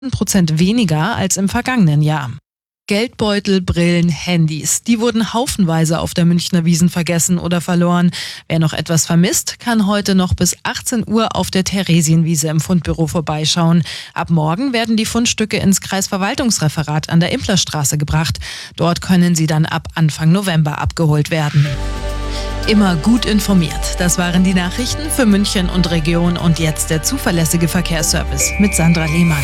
Prozent weniger als im vergangenen Jahr. Geldbeutel, Brillen, Handys, die wurden haufenweise auf der Münchner Wiesn vergessen oder verloren. Wer noch etwas vermisst, kann heute noch bis 18 Uhr auf der Theresienwiese im Fundbüro vorbeischauen. Ab morgen werden die Fundstücke ins Kreisverwaltungsreferat an der Implerstraße gebracht. Dort können sie dann ab Anfang November abgeholt werden. Immer gut informiert. Das waren die Nachrichten für München und Region und jetzt der zuverlässige Verkehrsservice mit Sandra Lehmann.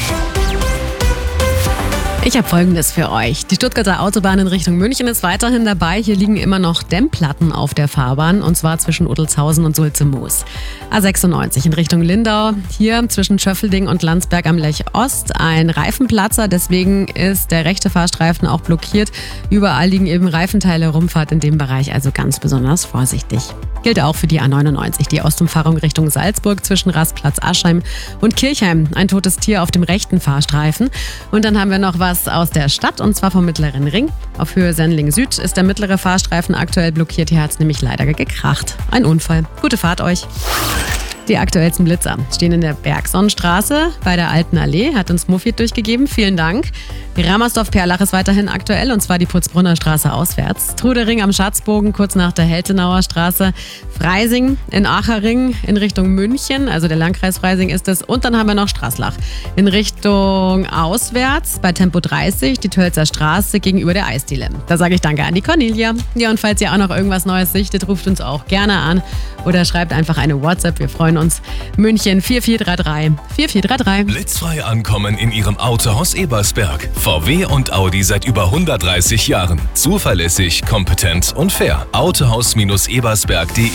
Ich habe Folgendes für euch. Die Stuttgarter Autobahn in Richtung München ist weiterhin dabei. Hier liegen immer noch Dämmplatten auf der Fahrbahn und zwar zwischen Udelzhausen und Sulze-Moos. A96 in Richtung Lindau. Hier zwischen Schöffelding und Landsberg am Lech Ost ein Reifenplatzer. Deswegen ist der rechte Fahrstreifen auch blockiert. Überall liegen eben Reifenteile rum. Fahrt in dem Bereich also ganz besonders vorsichtig. Gilt auch für die A99, die Ostumfahrung Richtung Salzburg zwischen Rastplatz Aschheim und Kirchheim. Ein totes Tier auf dem rechten Fahrstreifen. Und dann haben wir noch was aus der Stadt und zwar vom Mittleren Ring. Auf Höhe Sendling Süd ist der mittlere Fahrstreifen aktuell blockiert. Hier hat es nämlich leider gekracht. Ein Unfall. Gute Fahrt euch. Die aktuellsten Blitzer stehen in der Bergsonnenstraße bei der Alten Allee, hat uns Mufid durchgegeben. Vielen Dank. Ramersdorf-Perlach ist weiterhin aktuell und zwar die Putzbrunner Straße auswärts. Trudering am Schatzbogen kurz nach der Heltenauer Straße. Freising in Achering in Richtung München, also der Landkreis Freising ist es. Und dann haben wir noch Straßlach in Richtung auswärts bei Tempo 30, die Tölzer Straße gegenüber der Eisdiele. Da sage ich danke an die Cornelia. Ja, und falls ihr auch noch irgendwas Neues sichtet, ruft uns auch gerne an oder schreibt einfach eine WhatsApp. Wir freuen uns. München 4433 4433. Blitzfrei ankommen in Ihrem Autohaus Ebersberg. VW und Audi seit über 130 Jahren. Zuverlässig, kompetent und fair. Autohaus-ebersberg.de.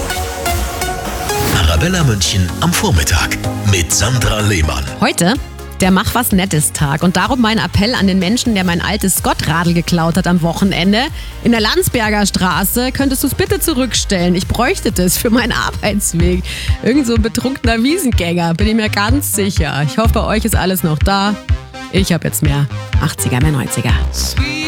Arabella München am Vormittag mit Sandra Lehmann. Heute der Mach was Nettes Tag und darum mein Appell an den Menschen, der mein altes Scott-Radl geklaut hat am Wochenende. In der Landsberger Straße könntest du es bitte zurückstellen. Ich bräuchte das für meinen Arbeitsweg. Irgend so ein betrunkener Wiesengänger, bin ich mir ganz sicher. Ich hoffe, bei euch ist alles noch da. Ich habe jetzt mehr 80er, mehr 90er.